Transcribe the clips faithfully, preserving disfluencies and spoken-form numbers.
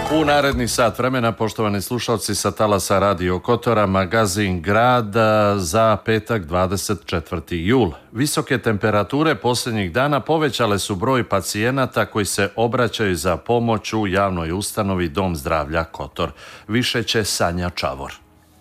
U naredni sat vremena, poštovani slušalci, sa talasa Radio Kotora, magazin Grad za petak dvadeset četvrti jul. Visoke temperature posljednjih dana povećale su broj pacijenata koji se obraćaju za pomoć u javnoj ustanovi Dom zdravlja Kotor. Više će Sanja Čavor.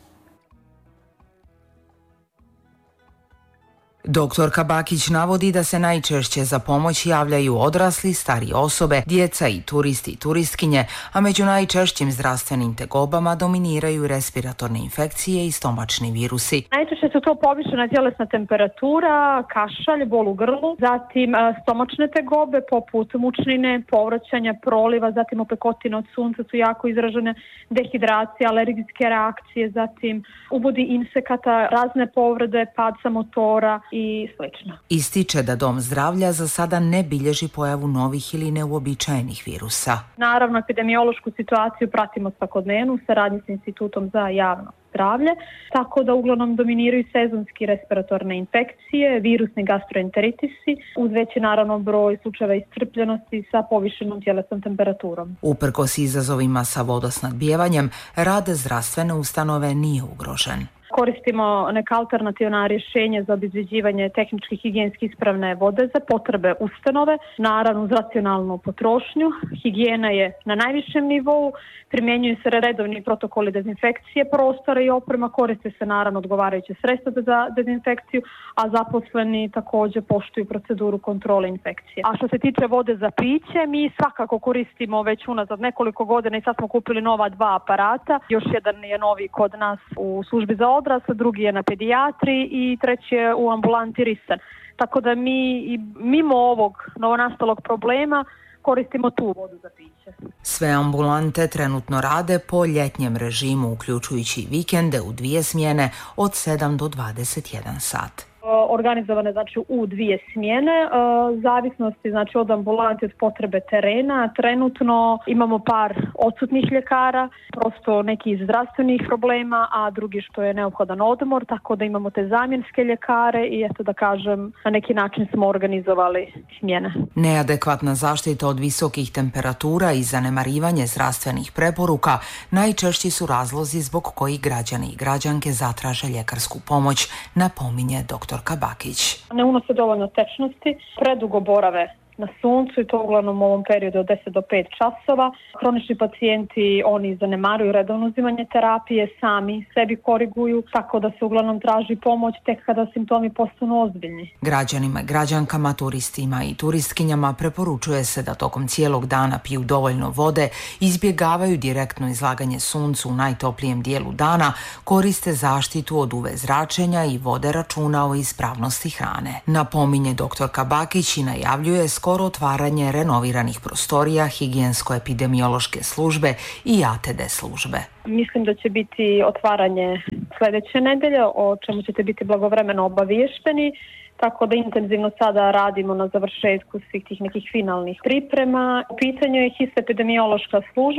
Doktorka Bakić navodi da se najčešće za pomoć javljaju odrasli, starije osobe, djeca i turisti i turistkinje, a među najčešćim zdravstvenim tegobama dominiraju respiratorne infekcije i stomačni virusi. Najčešće su to povišena tjelesna temperatura, kašalj, bol u grlu, zatim stomačne tegobe poput mučnine, povraćanja, proliva, zatim opekotine od sunca su jako izražene, dehidracija, alergijske reakcije, zatim ubodi insekata, razne povrede, pad sa motora i slično. Ističe da Dom zdravlja za sada ne bilježi pojavu novih ili neuobičajenih virusa. Naravno, epidemiološku situaciju pratimo svakodnevno u saradnji s Institutom za javno zdravlje, tako da uglavnom dominiraju sezonski respiratorne infekcije, virusni gastroenteritisi, uz veći naravno broj slučajeva iscrpljenosti sa povišenom tjelesnom temperaturom. Uprkos izazovima sa vodosnabdijevanjem, rad zdravstvene ustanove nije ugrožen. Koristimo neka alternativna rješenja za obezbeđivanje tehnički higijenski ispravne vode za potrebe ustanove, naravno uz racionalnu potrošnju. Higijena je na najvišem nivou, primjenjuju se redovni protokoli dezinfekcije prostora i oprema, koriste se naravno odgovarajuće sredstva za dezinfekciju, a zaposleni također poštuju proceduru kontrole infekcije. A što se tiče vode za piće, mi svakako koristimo već unazad nekoliko godina i sad smo kupili nova dva aparata. Još jedan je novi kod nas u službi za odrasle, drugi je na pedijatri i treći je u ambulanti Risan. Tako da mi i mimo ovog novonastalog problema koristimo tu vodu za piće. Sve ambulante trenutno rade po ljetnjem režimu, uključujući vikende u dvije smjene od sedam do dvadeset jedan sat. Organizovane znači u dvije smjene, zavisnosti znači od ambulante, od potrebe terena. Trenutno imamo par odsutnih ljekara, prosto neki iz zdravstvenih problema, a drugi što je neophodan odmor, tako da imamo te zamjenske ljekare i eto da kažem na neki način smo organizovali smjene. Neadekvatna zaštita od visokih temperatura i zanemarivanje zdravstvenih preporuka najčešći su razlozi zbog kojih građani i građanke zatraže ljekarsku pomoć, napominje doktor Bakić. Ne unose dovoljno tečnosti, predugo borave na suncu i to uglavnom u ovom periodu od deset do pet časova. Kronični pacijenti, oni zanemaruju redovno uzimanje terapije, sami sebi koriguju, tako da se uglavnom traži pomoć tek kada simptomi postanu ozbiljni. Građanima i građankama, turistima i turistkinjama preporučuje se da tokom cijelog dana piju dovoljno vode, izbjegavaju direktno izlaganje suncu u najtoplijem dijelu dana, koriste zaštitu od U V zračenja i vode računa o ispravnosti hrane. Napominje doktorka Bakić i najavljuje skoro otvaranje renoviranih prostorija higijensko-epidemiološke službe i A T D službe. Mislim da će biti otvaranje sljedeće nedelje, o čemu ćete biti blagovremeno obaviješteni, tako da intenzivno sada radimo na završetku svih tih nekih finalnih priprema. U pitanju je histoepidemiološka služba.